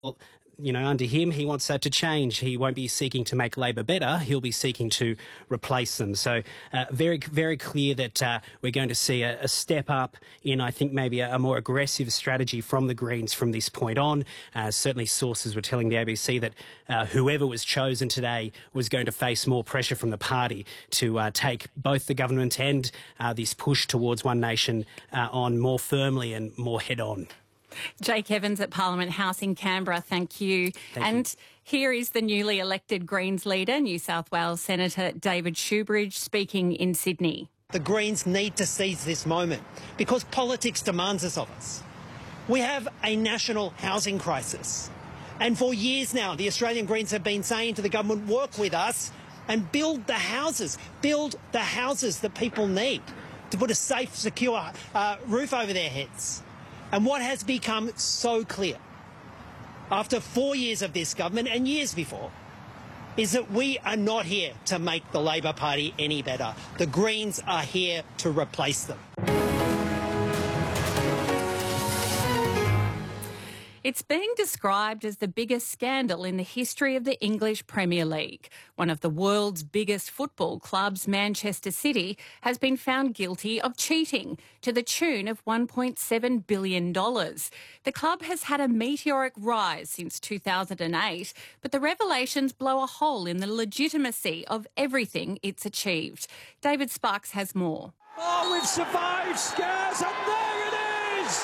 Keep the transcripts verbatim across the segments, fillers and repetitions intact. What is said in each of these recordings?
you know, under him, he wants that to change. He won't be seeking to make Labor better. He'll be seeking to replace them. So uh, very, very clear that uh, we're going to see a, a step up in, I think, maybe a, a more aggressive strategy from the Greens from this point on. Uh, certainly sources were telling the A B C that uh, whoever was chosen today was going to face more pressure from the party to uh, take both the government and uh, this push towards One Nation uh, on more firmly and more head-on. Jake Evans at Parliament House in Canberra, thank you. Thank and you. Here is the newly elected Greens leader, New South Wales Senator David Shoebridge, speaking in Sydney. The Greens need to seize this moment because politics demands this of us. We have a national housing crisis. And for years now, the Australian Greens have been saying to the government, work with us and build the houses, build the houses that people need to put a safe, secure uh, roof over their heads. And what has become so clear after four years of this government and years before is that we are not here to make the Labor Party any better. The Greens are here to replace them. It's being described as the biggest scandal in the history of the English Premier League. One of the world's biggest football clubs, Manchester City, has been found guilty of cheating to the tune of one point seven billion dollars. The club has had a meteoric rise since two thousand eight, but the revelations blow a hole in the legitimacy of everything it's achieved. David Sparks has more. Oh, we've survived scares, and there it is!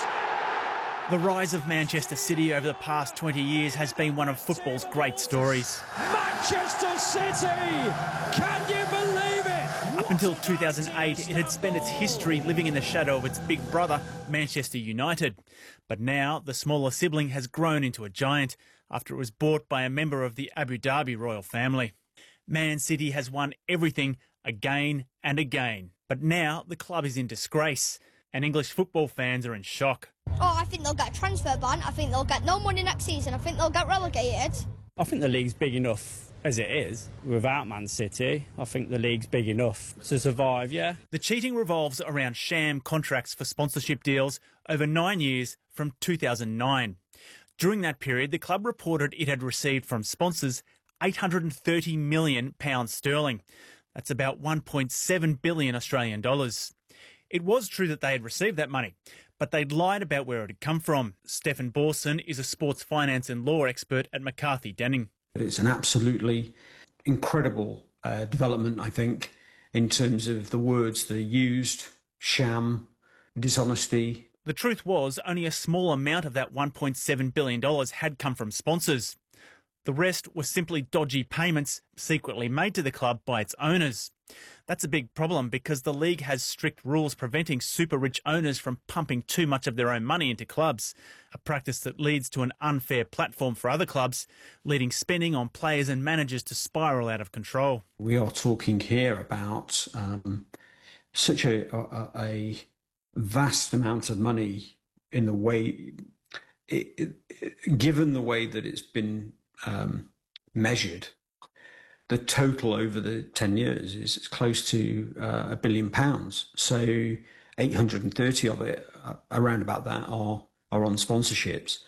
The rise of Manchester City over the past twenty years has been one of football's great stories. Manchester City! Can you believe it? Up until two thousand eight, it had spent its history living in the shadow of its big brother, Manchester United. But now the smaller sibling has grown into a giant after it was bought by a member of the Abu Dhabi royal family. Man City has won everything again and again. But now the club is in disgrace, and English football fans are in shock. Oh, I think they'll get a transfer ban. I think they'll get no money next season. I think they'll get relegated. I think the league's big enough as it is without Man City. I think the league's big enough to survive, yeah. The cheating revolves around sham contracts for sponsorship deals over nine years from two thousand nine. During that period, the club reported it had received from sponsors eight hundred thirty million pounds sterling. That's about one point seven billion Australian dollars. It was true that they had received that money, but they'd lied about where it had come from. Stefan Borson is a sports finance and law expert at McCarthy Denning. It's an absolutely incredible uh, development, I think, in terms of the words that are used: sham, dishonesty. The truth was, only a small amount of that one point seven billion dollars had come from sponsors. The rest were simply dodgy payments secretly made to the club by its owners. That's a big problem because the league has strict rules preventing super-rich owners from pumping too much of their own money into clubs, a practice that leads to an unfair platform for other clubs, leading spending on players and managers to spiral out of control. We are talking here about um, such a, a, a vast amount of money in the way, it, it, it, given the way that it's been um, measured. The total over the ten years is close to uh, a billion pounds. So eight hundred thirty of it, uh, around about that, are are on sponsorships.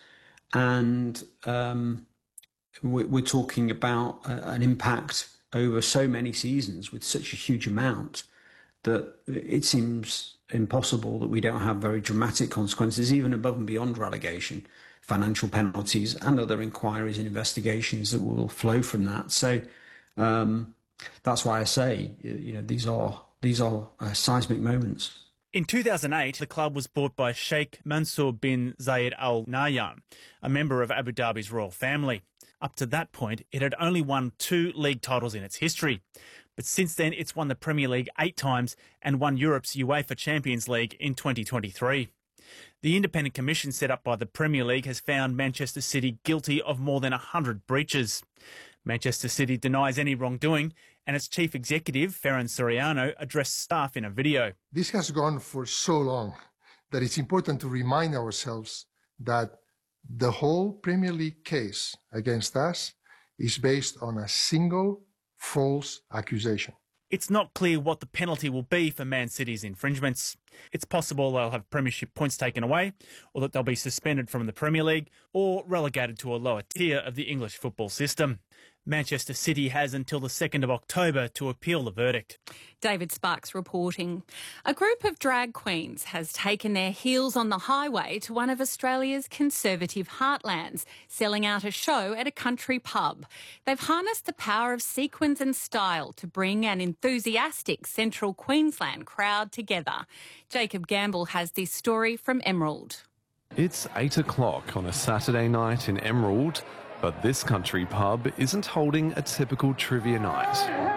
And um, we're, we're talking about uh, an impact over so many seasons with such a huge amount that it seems impossible that we don't have very dramatic consequences, even above and beyond relegation, financial penalties and other inquiries and investigations that will flow from that. So Um, that's why I say, you know, these are these are uh, seismic moments. In two thousand eight, the club was bought by Sheikh Mansour bin Zayed Al Nahyan, a member of Abu Dhabi's royal family. Up to that point, it had only won two league titles in its history. But since then, it's won the Premier League eight times and won Europe's UEFA Champions League in twenty twenty-three. The independent commission set up by the Premier League has found Manchester City guilty of more than one hundred breaches. Manchester City denies any wrongdoing, and its chief executive, Ferran Soriano, addressed staff in a video. This has gone for so long that it's important to remind ourselves that the whole Premier League case against us is based on a single false accusation. It's not clear what the penalty will be for Man City's infringements. It's possible they'll have premiership points taken away, or that they'll be suspended from the Premier League, or relegated to a lower tier of the English football system. Manchester City has until the second of October to appeal the verdict. David Sparks reporting. A group of drag queens has taken their heels on the highway to one of Australia's conservative heartlands, selling out a show at a country pub. They've harnessed the power of sequins and style to bring an enthusiastic central Queensland crowd together. Jacob Gamble has this story from Emerald. It's eight o'clock on a Saturday night in Emerald, but this country pub isn't holding a typical trivia night.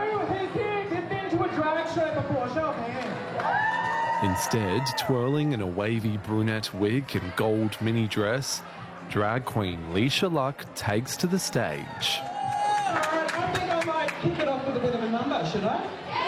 Instead, twirling in a wavy brunette wig and gold mini dress, drag queen Leisha Luck takes to the stage. I think I might kick it off with a bit of a number, should I?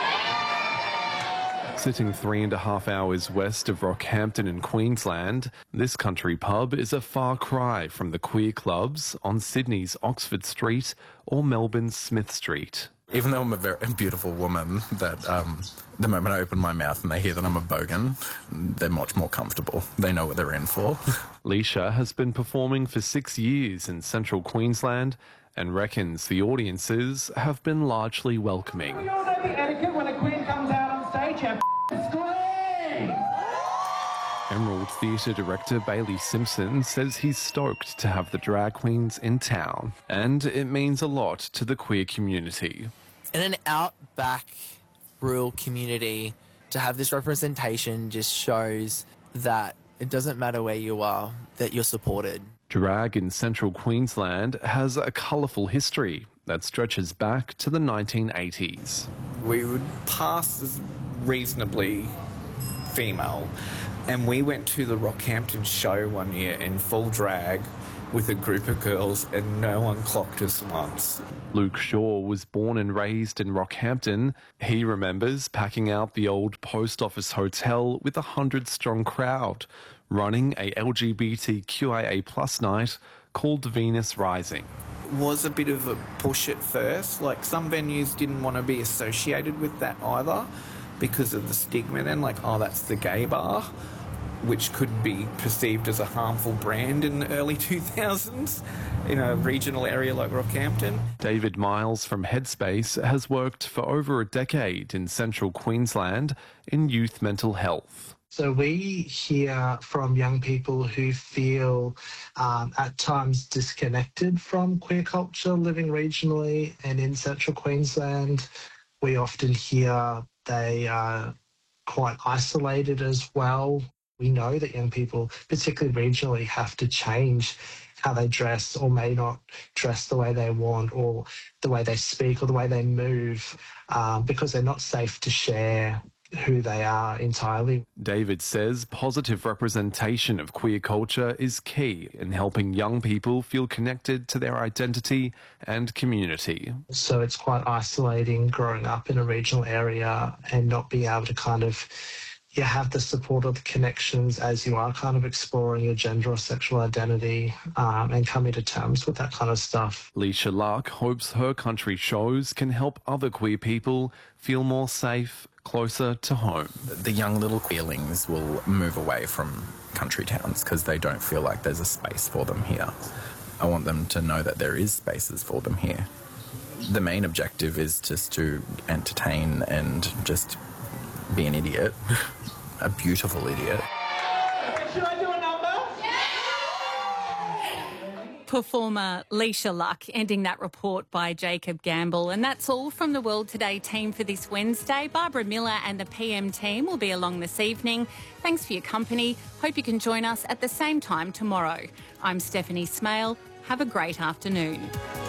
Sitting three and a half hours west of Rockhampton in Queensland, this country pub is a far cry from the queer clubs on Sydney's Oxford Street or Melbourne's Smith Street. Even though I'm a very beautiful woman, that um, the moment I open my mouth and they hear that I'm a bogan, they're much more comfortable. They know what they're in for. Leisha has been performing for six years in central Queensland and reckons the audiences have been largely welcoming. We all know the etiquette when a queen comes out on stage and scream! Emerald Theatre director Bailey Simpson says he's stoked to have the drag queens in town, and it means a lot to the queer community. In an outback rural community, to have this representation just shows that it doesn't matter where you are, that you're supported. Drag in central Queensland has a colourful history that stretches back to the nineteen eighties. We would pass as reasonably female, and we went to the Rockhampton show one year in full drag with a group of girls, and no one clocked us once. Luke Shaw was born and raised in Rockhampton. He remembers packing out the old post office hotel with a hundred-strong crowd, running a L G B T Q I A plus night called Venus Rising. Was a bit of a push at first. Like, some venues didn't want to be associated with that either because of the stigma then, like, oh, that's the gay bar, which could be perceived as a harmful brand in the early two thousands in a regional area like Rockhampton. David Miles from Headspace has worked for over a decade in central Queensland in youth mental health. So we hear from young people who feel um, at times disconnected from queer culture living regionally and in central Queensland. We often hear they are quite isolated as well. We know that young people, particularly regionally, have to change how they dress or may not dress the way they want or the way they speak or the way they move um, because they're not safe to share who they are entirely. David says positive representation of queer culture is key in helping young people feel connected to their identity and community. So it's quite isolating growing up in a regional area and not being able to kind of you have the support of the connections as you are kind of exploring your gender or sexual identity um, and coming to terms with that kind of stuff. Leisha Luck hopes her country shows can help other queer people feel more safe, closer to home. The young little queerlings will move away from country towns because they don't feel like there's a space for them here. I want them to know that there is spaces for them here. The main objective is just to entertain and just be an idiot, a beautiful idiot. Should I do a number? Performer Leisha Luck, ending that report by Jacob Gamble. And that's all from the World Today team for this Wednesday. Barbara Miller and the P M team will be along this evening. Thanks for your company. Hope you can join us at the same time tomorrow. I'm Stephanie Smale. Have a great afternoon.